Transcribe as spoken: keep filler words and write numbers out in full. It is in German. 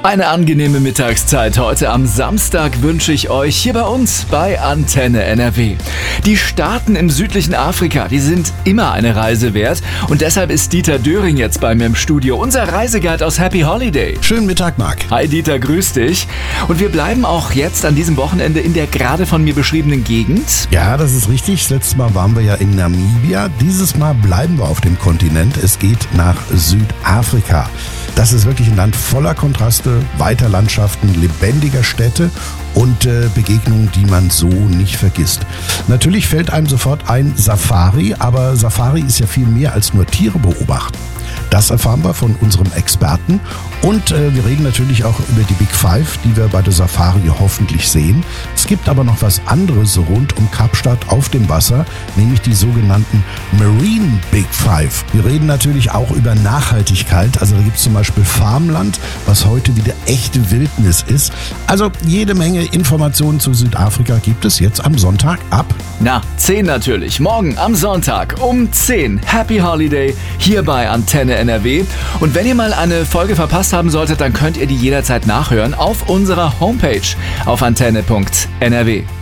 Eine angenehme Mittagszeit heute am Samstag wünsche ich euch hier bei uns bei Antenne N R W. Die Staaten im südlichen Afrika, die sind immer eine Reise wert und deshalb ist Dieter Döring jetzt bei mir im Studio, unser Reiseguide aus Happy Holiday. Schönen Mittag, Marc. Hi Dieter, grüß dich. Und wir bleiben auch jetzt an diesem Wochenende in der gerade von mir beschriebenen Gegend. Ja, das ist richtig. Das letzte Mal waren wir ja in Namibia. Dieses Mal bleiben wir auf dem Kontinent. Es geht nach Südafrika. Das ist wirklich ein Land voller Kontraste, weiter Landschaften, lebendiger Städte und äh, Begegnungen, die man so nicht vergisst. Natürlich fällt einem sofort ein Safari, aber Safari ist ja viel mehr als nur Tiere beobachten. Das erfahren wir von unserem Experten und äh, wir reden natürlich auch über die Big Five, die wir bei der Safari hoffentlich sehen. Es gibt aber noch was anderes rund um Kapstadt auf dem Wasser, nämlich die sogenannten Marine Big Five. Wir reden natürlich auch über Nachhaltigkeit, also da gibt es zum Beispiel Farmland, was heute wieder echte Wildnis ist. Also jede Menge Informationen zu Südafrika gibt es jetzt am Sonntag ab. Na, zehn natürlich. Morgen am Sonntag um zehn. Happy Holiday hier bei Antenne N R W. Und wenn ihr mal eine Folge verpasst haben solltet, dann könnt ihr die jederzeit nachhören auf unserer Homepage auf antenne punkt n r w.